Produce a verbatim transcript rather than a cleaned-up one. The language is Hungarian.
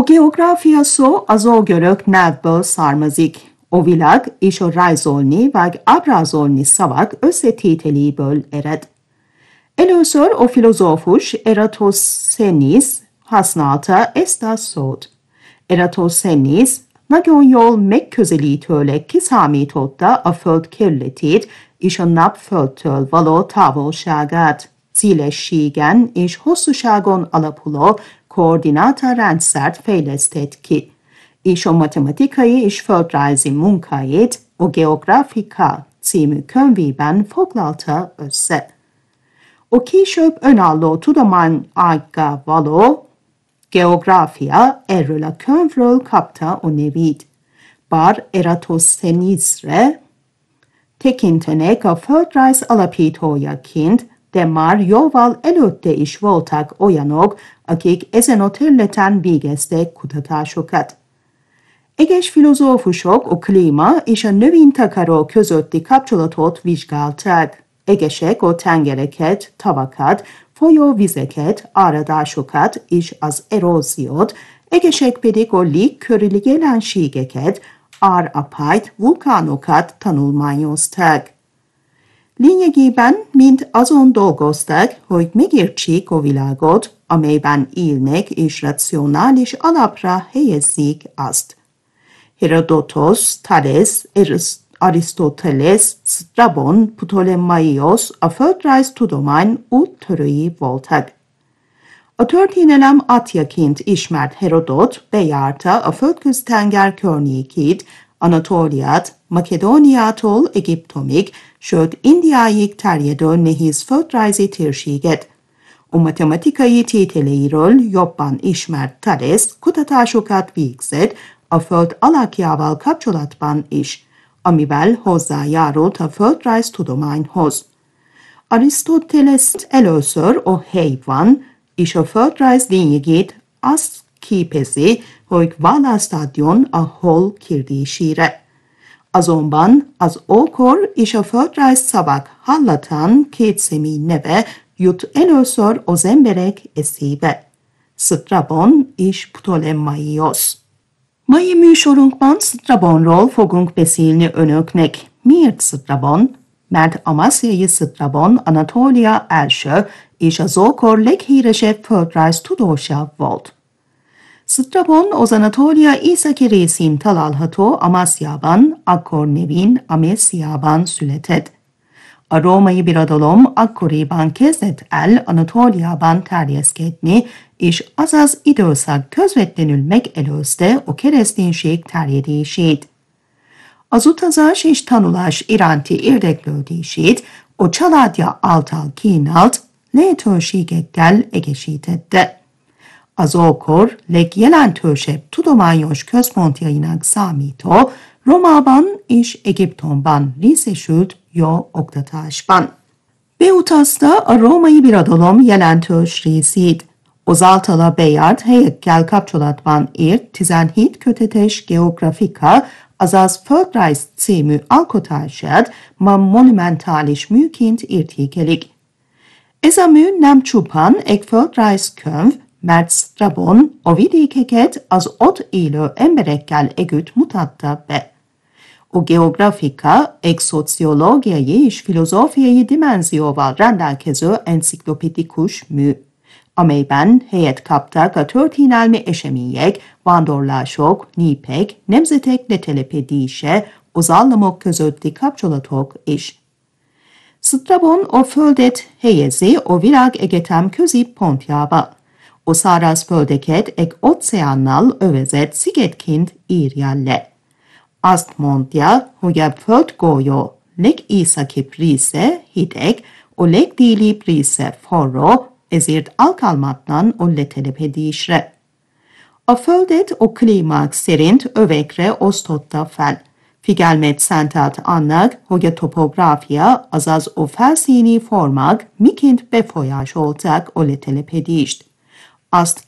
geográfia az ó görög nyelvből származik. A világ és a rajzolni vagy ábrázolni szavak összetételéből ered. Először a filozófus Eratosthenes használta ezt a szót. Eratosthenes nagyon jól megközelítőleg kiszámította a föld kerületét és a nap földtől való távolságát. Szélességen és hosszúságon alapuló koordináta rendszert fejlesztett ki, és a matematikai és földrajzi munkáit a Geographica című könyvében foglalta össze. A később önálló tudományággá való geográfia erről a könyvről kapta a nevét, bár Eratosthenesre tekintenek a földrajz alapítójaként, de már jóval előtte is voltak olyanok, akik ezen a területen végeztek kutatásokat. Egyes filozófusok a klíma és a növénytakaró közötti kapcsolatot vizsgálták. Egyesek a tengereket, tavakat, folyóvizeket, áradásokat és az eróziót, egyesek pedig a légkörüli jelenségeket, árapályt, vulkánokat tanulmányozták. Lényegében mind azon dolgoztak, hogy megértsék a világot, amelyben élnek és racionális alapra helyezzék azt. Herodotos, Thales, Arisztoteles, Strabon, Ptolemaios a földrajztudomány úttörői voltak. A történelem atyjaként ismert Herodot bejárta a Földközi-tenger környékét, Anatóliát, Makedóniától Egyiptomig, sőt Indiáig terjedő nehéz földrajzi térséget. A matematikai tételeiről jobban ismert Thales kutatásokat végzett a föld alakjával kapcsolatban is, amivel hozzájárult a földrajztudományhoz. Arisztoteles először a helyban és a földrajz lényegét azt képezi, hogy választ adjon a hol kérdésére. Azonban az ókor és a földrajz szavak hallatán két személy neve jut először az emberek eszébe: Strabon és Ptolemaios. Mai műsorunkban Strabonról fogunk beszélni önöknek. Miért Strabon? Mert Amasziai Strabon Anatólia első és az ókor leghíresebb földrajz tudósa volt. Strabon az Anatólia északi részén található Amasziában, akkor nevén Amesziában született. A római birodalom akkoriban kezdett el Anatóliában terjeszkedni, és az az időszak közvetlenül megelőzte a kereszténység terjedését. Az utazás és tanulás iránti érdeklődését a családja által kínált lehetőségekkel egészítette. Az ókor legjelentősebb tudományos központjainak számító Rómában és Egyiptomban részesült jó oktatásban. Beutazta a római birodalom jelentős részét. Az általa bejárt helyekkel kapcsolatban írt tizenhét kötetes Geographica, azaz Földrajz című alkotását ma monumentális műként értékelik. Ez a mű nem csupán egy földrajzkönyv, mert Strabon a vidékeket az ott élő emberekkel együtt mutatta be. A Geographica egy szociológiai és filozófiai dimenzióval rendelkező enciklopédikus mű, amelyben helyet kaptak a történelmi események, vándorlások, népek, nemzetek letelepedése, az államok közötti kapcsolatok is. Strabon a földet helyezi a világegyetem középpontjába. A szárazföldeket egy óceánnal övezett szigetként írja le. Azt mondja, hogy a földgolyó legészakibb része hideg, a legdélibb része forró, ezért alkalmatlan a letelepedésre. A földet a klímák szerint övekre osztotta fel. Figyelmet szentelt annak, hogy a topográfia, azaz a felszíni formák miként befolyásolták a letelepedést. Azt